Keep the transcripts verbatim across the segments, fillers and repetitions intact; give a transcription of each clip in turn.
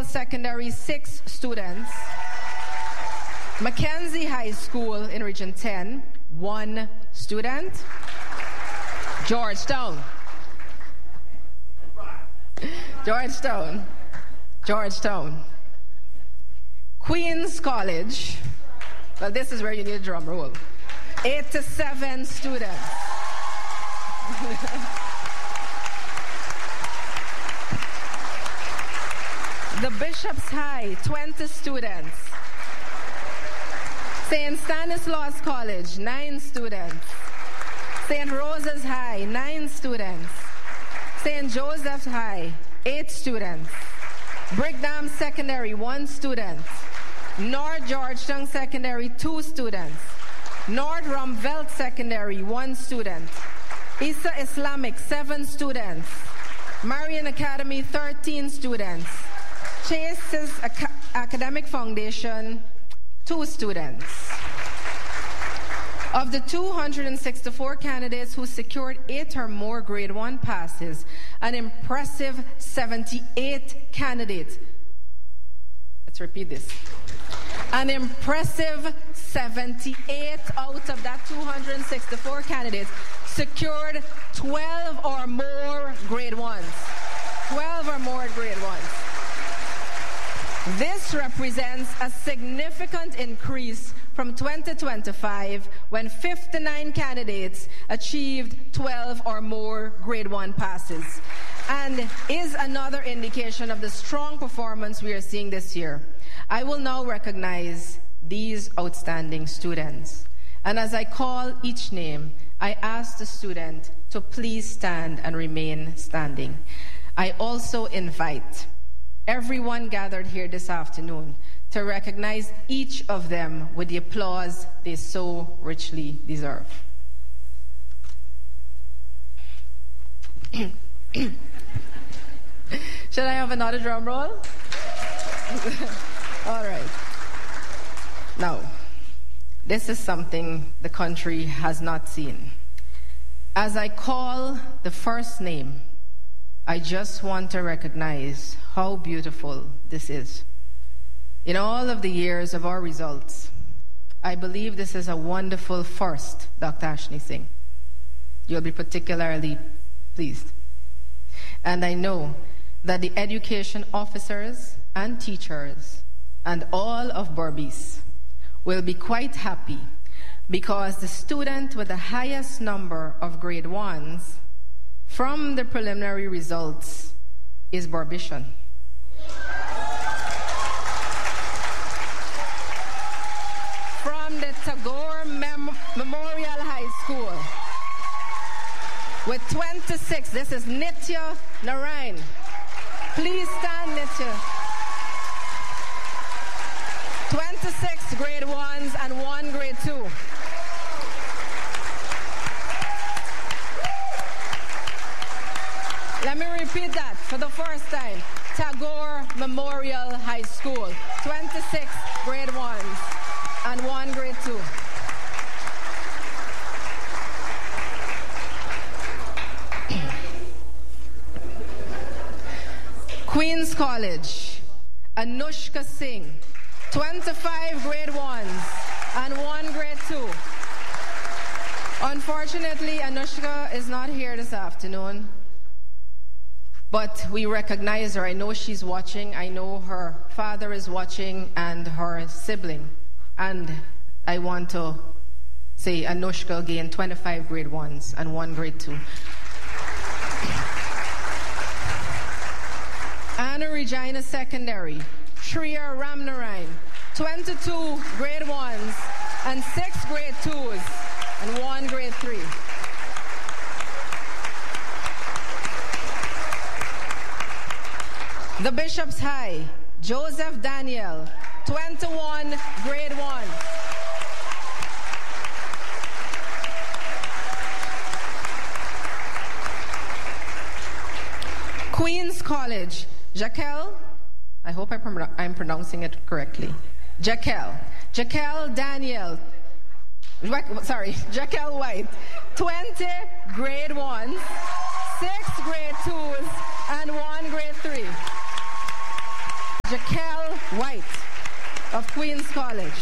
Memorial Secondary, six students. Mackenzie High School in Region ten, one student. Georgetown. Georgetown. Georgetown. Queens College. Well, this is where you need a drum roll. eighty-seven students. The Bishop's High, twenty students. Saint Stanislaus College, nine students. Saint Rosa's High, nine students. Saint Joseph's High, eight students. Brigham Secondary, one student. North Georgetown Secondary, two students. North Rumvelt Secondary, one student. Issa Islamic, seven students. Marian Academy, thirteen students. Chase's Ac- Academic Foundation, two students. Of the two hundred sixty-four candidates who secured eight or more grade one passes, an impressive seventy-eight candidates. Let's repeat this. An impressive seventy-eight out of that two hundred sixty-four candidates secured twelve or more grade ones. twelve or more grade ones. This represents a significant increase from twenty twenty-five, when fifty-nine candidates achieved twelve or more grade one passes, and is another indication of the strong performance we are seeing this year. I will now recognize these outstanding students. And as I call each name, I ask the student to please stand and remain standing. I also invite everyone gathered here this afternoon to recognize each of them with the applause they so richly deserve. Should I have another drum roll? All right. Now, this is something the country has not seen. As I call the first name, I just want to recognize how beautiful this is. In all of the years of our results, I believe this is a wonderful first, Doctor Ashni Singh. You'll be particularly pleased. And I know that the education officers and teachers and all of Berbice will be quite happy, because the student with the highest number of grade ones from the preliminary results is Berbician. From the Tagore Mem- Memorial High School with twenty-six, this is Nitya Narain. Please stand, Nitya. twenty-six grade ones and one grade two. Let me repeat that for the first time. Tagore Memorial High School, twenty-six grade ones and one grade two. Queens College, Anushka Singh, twenty-five grade ones and one grade two. Unfortunately, Anushka is not here this afternoon, but we recognize her. I know she's watching. I know her father is watching and her sibling. And I want to say Anushka gained twenty-five grade ones and one grade two. Anna Regina Secondary, Shriya Ramnarain, twenty-two grade ones and six grade twos and one grade three. The Bishop's High, Joseph Daniel, twenty-one grade one. Queens College, Jaquel, I hope I'm, I'm pronouncing it correctly. Jaquel, Jaquel Daniel, sorry, Jaquel White, twenty grade ones, six grade twos, and one grade three. Jaquel White of Queen's College.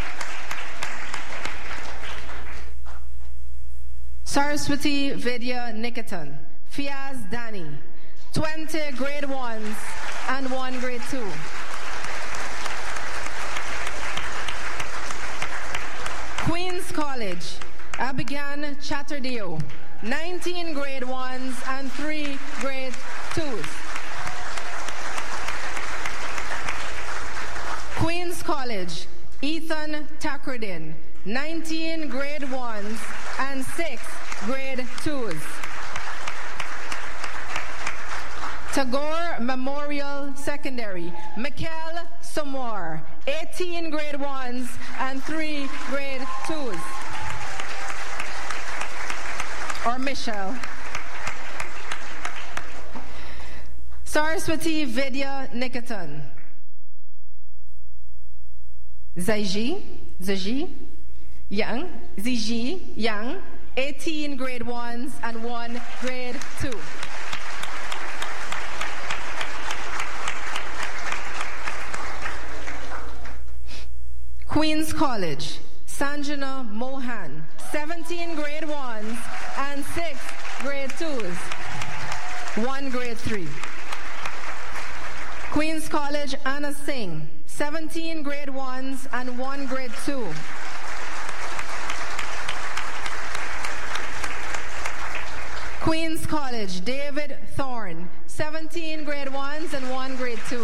Saraswati Vidya Niketan, Fiaz Dani, twenty grade ones and one grade two. Queen's College, Abigail Chatterdeo, nineteen grade ones and three grade twos. Queen's College, Ethan Takradin, nineteen grade ones and six grade twos. Tagore Memorial Secondary, Mikel Samor, eighteen grade ones and three grade twos. Or Michelle. Saraswati Vidya Niketan, Zaiji, Zaji, Young, Ziji, Young, eighteen grade ones and one grade two. Queen's College, Sanjana Mohan, seventeen grade ones and six grade twos, one grade three. Queen's College, Anna Singh, seventeen grade ones and one grade two. Queen's College, David Thorne, seventeen grade ones and one grade two.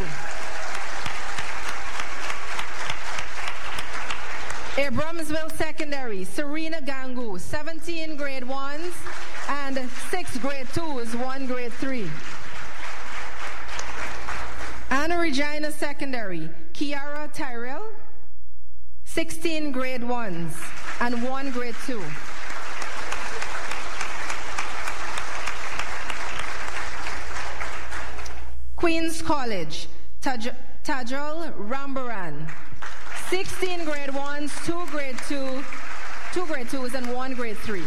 Abramsville Secondary, Serena Gangu, seventeen grade ones and six grade twos, one grade three. Anna Regina Secondary, Kiara Tyrell, sixteen grade ones and one grade two. Queen's College, Taj- Tajal Rambaran, sixteen grade ones, two grade two, two grade twos, and one grade three.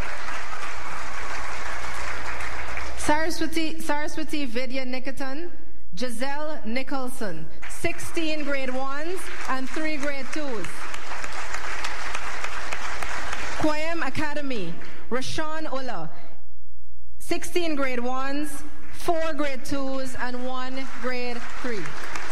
Saraswati, Saraswati Vidya Niketan, Giselle Nicholson, sixteen grade ones and three grade twos. Quayam Academy, Rashawn Ulla, sixteen grade ones, four grade twos, and one grade three.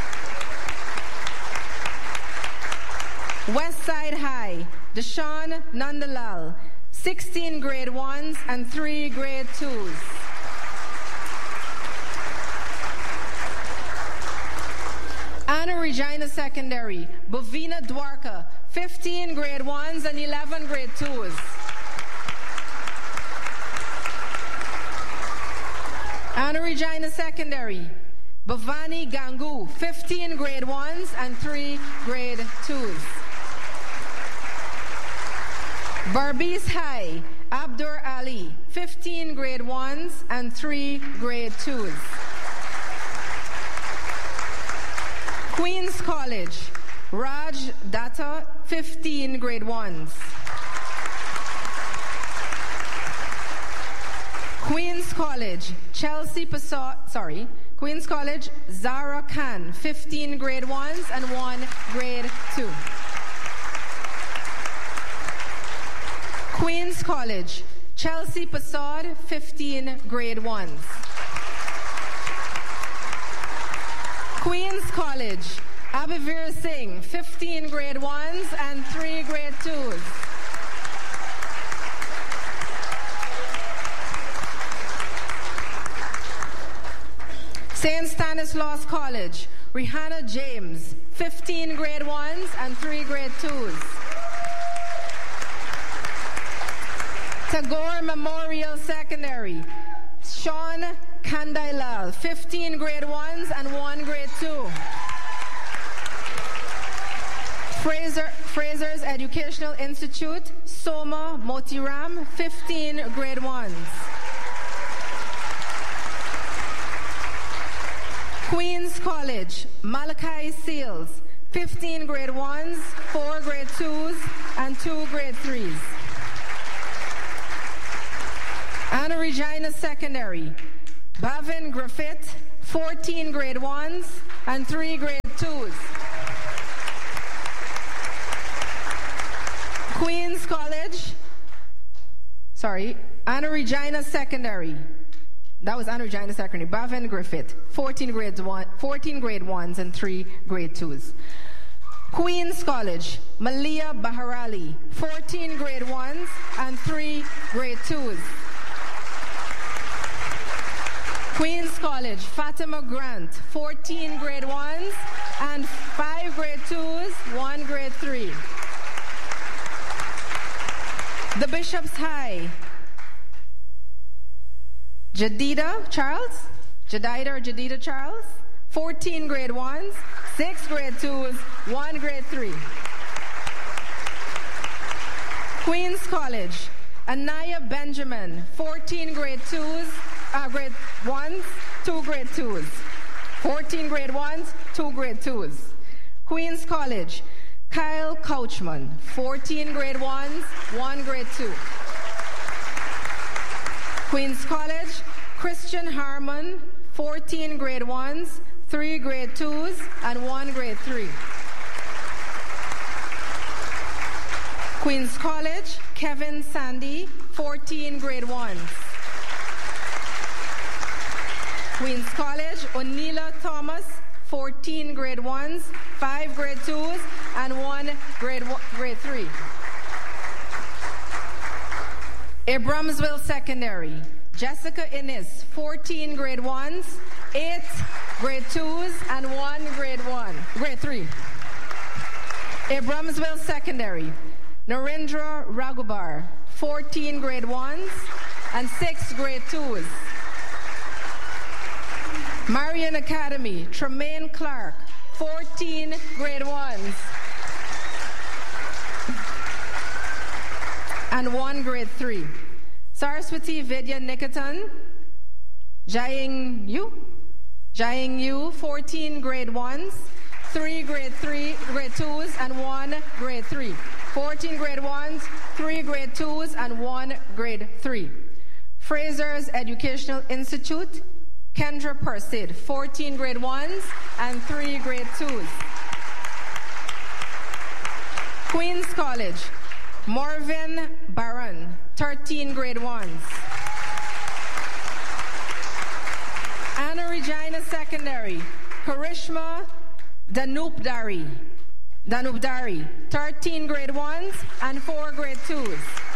Westside High, Deshaun Nandalal, sixteen grade ones and three grade twos. Anna Regina Secondary, Bovina Dwarka, fifteen grade ones and eleven grade twos. Anna Regina Secondary, Bhavani Gangu, fifteen grade ones and three grade twos. Barbies High, Abdur Ali, fifteen grade ones and three grade twos. Queen's College, Raj Datta, fifteen grade ones. Queen's College, Chelsea Passat, sorry, Queen's College, Zara Khan, fifteen grade ones and one grade two. Queen's College, Chelsea Passad, fifteen grade ones. Queen's College, Abhivir Singh, fifteen grade ones and three grade twos. Saint Stanislaus College, Rihanna James, fifteen grade ones and three grade twos. Tagore Memorial Secondary, Sean Kandailal, fifteen grade ones and one grade two. Fraser, Fraser's Educational Institute, Soma Motiram, fifteen grade ones. Queen's College, Malachi Seals, fifteen grade ones, four grade twos, and two grade threes. Anna Regina Secondary, Bavin Griffith, fourteen grade ones and three grade twos. Queens College, sorry, Anna Regina Secondary. That was Anna Regina Secondary. Bavin Griffith, fourteen grades one, fourteen grade ones and three grade twos. Queens College, Malia Baharali, fourteen grade ones and three grade twos. Queens College, Fatima Grant, fourteen grade ones and five grade twos, one grade three. The Bishop's High, Jadida Charles, Jadida or Jadida Charles, fourteen grade ones, six grade twos, one grade three. Queens College, Anaya Benjamin, fourteen grade twos, uh, grade ones, two grade twos. fourteen grade ones, two grade twos. Queens College, Kyle Couchman, fourteen grade ones, one grade two. Queens College, Christian Harmon, fourteen grade ones, three grade twos, and one grade three. Queens College, Kevin Sandy, fourteen grade ones. Queens College, O'Neila Thomas, fourteen grade ones, five grade twos, and one grade one, grade three. Abramsville Secondary, Jessica Innes, fourteen grade ones, eight grade twos, and one grade one, grade three. Abramsville Secondary, Narendra Raghubar, fourteen grade ones and six grade twos. Marian Academy, Tremaine Clark, fourteen grade ones and one grade three. Saraswati Vidya Niketan, Jaying Yu, Jaying Yu, fourteen grade ones, three grade three, grade twos, and one grade three. fourteen grade ones, three grade twos, and one grade three. Fraser's Educational Institute, Kendra Persid, fourteen grade ones and three grade twos. Queens College, Marvin Baron, thirteen grade ones. Anna Regina Secondary, Karishma Danupdari, Danupdari, thirteen grade ones and four grade twos.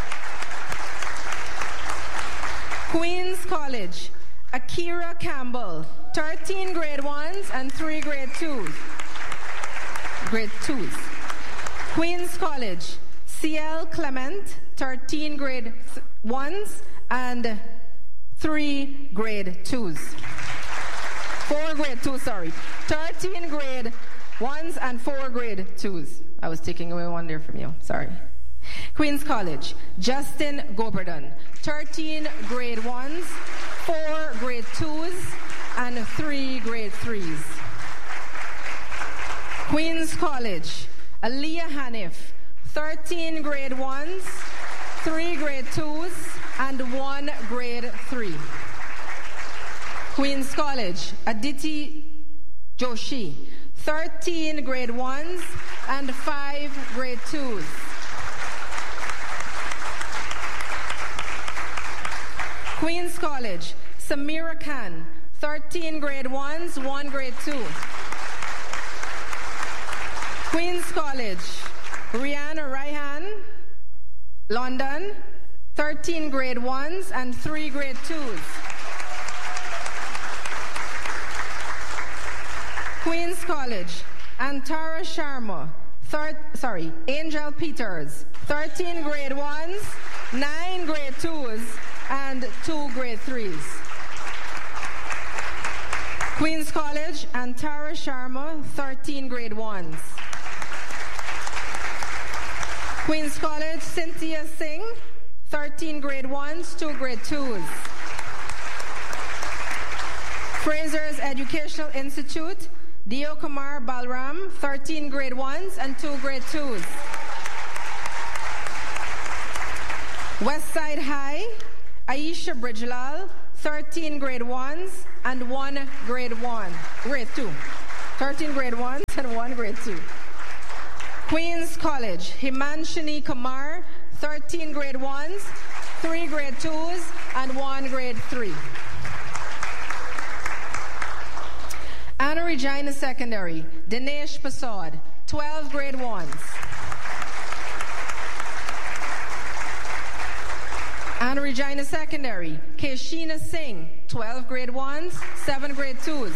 Queens College, Akira Campbell, thirteen grade ones and three grade twos. Grade twos. Queens College, C L Clement, thirteen grade th- ones and three grade twos. Four grade twos, sorry. thirteen grade ones and four grade twos. I was taking away one there from you, sorry. Queens College, Justin Goberdon, thirteen grade ones, four grade twos, and three grade threes. Queens College, Aliyah Hanif, thirteen grade ones, three grade twos, and one grade three. Queens College, Aditi Joshi, thirteen grade ones and five grade twos. Queens College, Samira Khan, thirteen grade ones, one grade two. Queens College, Rihanna Raihan, London, thirteen grade ones and three grade twos. Queens College, Antara Sharma, third, sorry, Angel Peters, thirteen grade ones, nine grade twos, and two grade threes. Queens College, Antara Sharma, thirteen grade ones. Queens College, Cynthia Singh, thirteen grade ones, two grade twos. Fraser's Educational Institute, Dio Kumar Balram, thirteen grade ones and two grade twos. Westside High, Aisha Bridgelal, thirteen grade ones and one grade one, grade two. thirteen grade ones and one grade two. Queens College, Himanshini Kumar, thirteen grade ones, three grade twos, and one grade three. Anna Regina Secondary, Dinesh Prasad, twelve grade ones. Anna Regina Secondary, Keshina Singh, twelve grade ones, seven grade twos.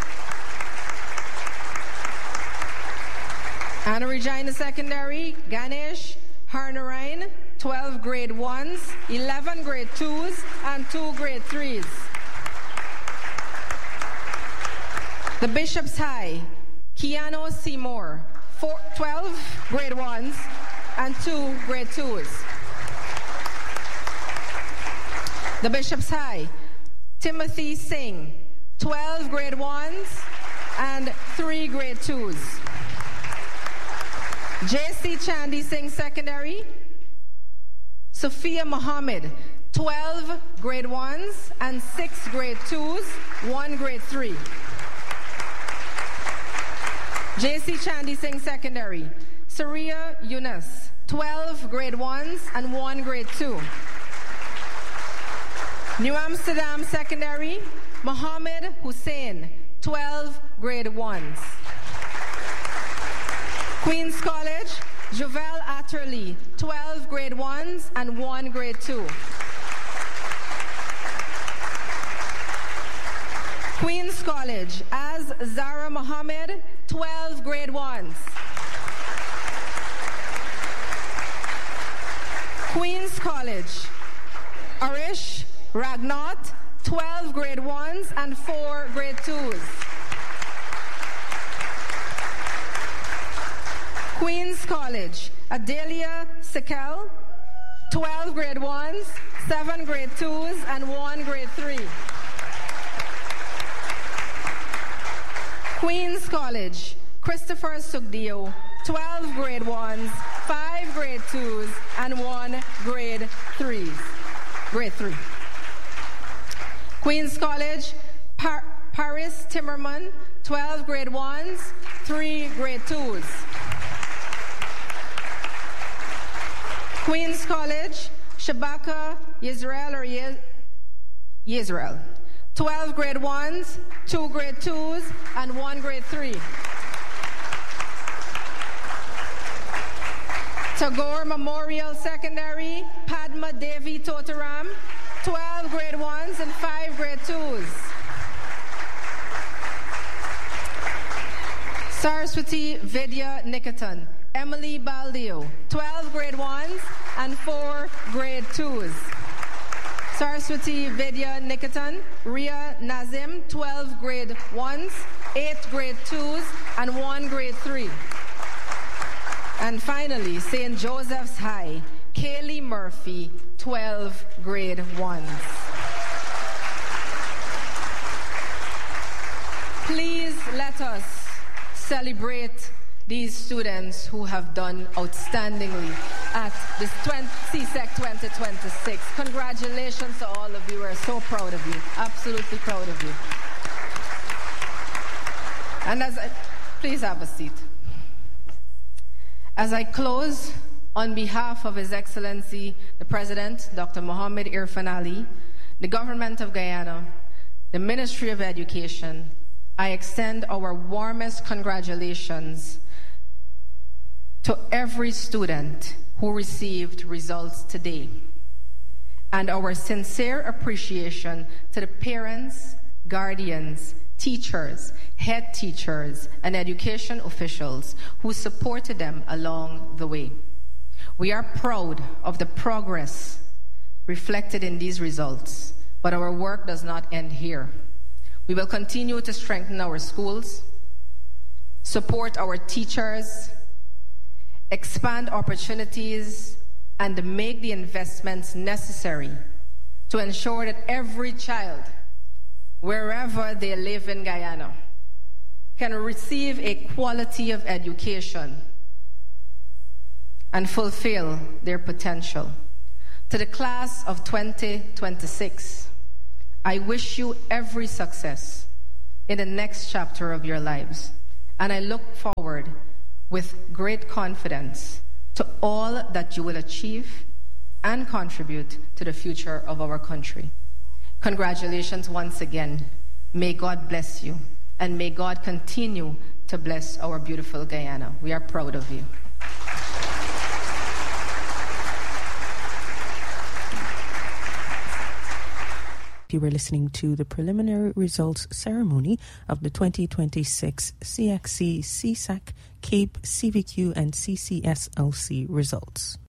Anna Regina Secondary, Ganesh Harnarayan, twelve grade ones, eleven grade twos, and two grade threes. The Bishop's High, Keanu Seymour, four, twelve grade ones, and two grade twos. The Bishop's High, Timothy Singh, twelve grade ones, and three grade twos. J C Chandy Singh Secondary, Sophia Mohammed, twelve grade ones and six grade twos, one grade three. J C Chandy Singh Secondary, Saria Yunus, twelve grade ones and one grade two. New Amsterdam Secondary, Mohammed Hussein, twelve grade ones. Queens College, Jovel Atterley, twelve grade ones and one grade two. Queens College, Az Zara Mohammed, twelve grade ones. Queens College, Arish Ragnat, twelve grade ones and four grade twos. Queens College, Adelia Sekel, twelve grade ones, seven grade twos, and one grade three. Queens College, Christopher Sugdio, twelve grade ones, five grade twos, and one grade threes. Grade three. Queens College, Par- Paris Timmerman, twelve grade ones, three grade twos. Queens College, Shabaka Yisrael or Ye- Yisrael, twelve grade ones, two grade twos, and one grade three. Tagore Memorial Secondary, Padma Devi Totaram, twelve grade ones and five grade twos. Saraswati Vidya Niketan, Emily Baldio, twelve grade ones and four grade twos. Saraswati Vidya Niketan, Ria Nazim, twelve grade ones, eight grade twos, and one grade three. And finally, Saint Joseph's High, Kaylee Murphy, twelve grade ones. Please let us celebrate these students who have done outstandingly at this C S E C twenty twenty-six. Congratulations to all of you. We're so proud of you. Absolutely proud of you. And as I, please have a seat. As I close, on behalf of His Excellency, the President, Doctor Mohammed Irfan Ali, the Government of Guyana, the Ministry of Education, I extend our warmest congratulations to every student who received results today, and our sincere appreciation to the parents, guardians, teachers, head teachers, and education officials who supported them along the way. We are proud of the progress reflected in these results, but our work does not end here. We will continue to strengthen our schools, support our teachers, expand opportunities, and make the investments necessary to ensure that every child, wherever they live in Guyana, can receive a quality of education and fulfill their potential. To the class of twenty twenty-six, I wish you every success in the next chapter of your lives. and I look forward with great confidence to all that you will achieve and contribute to the future of our country. Congratulations once again. May God bless you, and may God continue to bless our beautiful Guyana. We are proud of you. You were listening to the preliminary results ceremony of the twenty twenty-six C X C, C S A C, CAPE, C V Q and C C S L C results.